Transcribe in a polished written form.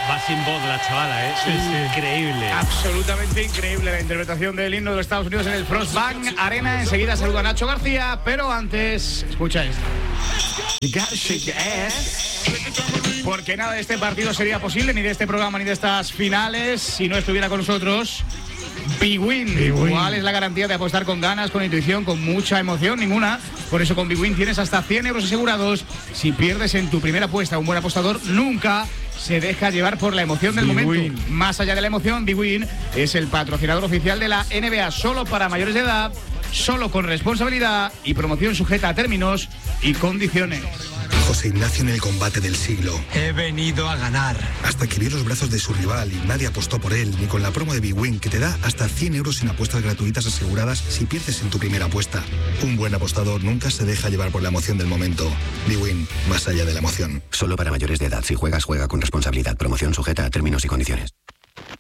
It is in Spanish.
Va sin voz la chavala, ¿eh? Sí, es increíble. Absolutamente increíble la interpretación del himno de los Estados Unidos en el Frostbank Arena. Enseguida saluda a Nacho García, pero antes, escucha esto. Porque nada de este partido sería posible, ni de este programa, ni de estas finales, si no estuviera con nosotros bwin. ¿Cuál es la garantía de apostar con ganas, con intuición, con mucha emoción? Ninguna. Por eso con bwin tienes hasta 100 euros asegurados. Si pierdes en tu primera apuesta, un buen apostador nunca se deja llevar por la emoción del momento. Más allá de la emoción, bwin es el patrocinador oficial de la NBA, solo para mayores de edad, solo con responsabilidad y promoción sujeta a términos y condiciones. José Ignacio en el combate del siglo. He venido a ganar. Hasta que vio los brazos de su rival y nadie apostó por él, ni con la promo de bwin, que te da hasta 100 euros en apuestas gratuitas aseguradas si pierdes en tu primera apuesta. Un buen apostador nunca se deja llevar por la emoción del momento. bwin, más allá de la emoción. Solo para mayores de edad. Si juegas, juega con responsabilidad. Promoción sujeta a términos y condiciones.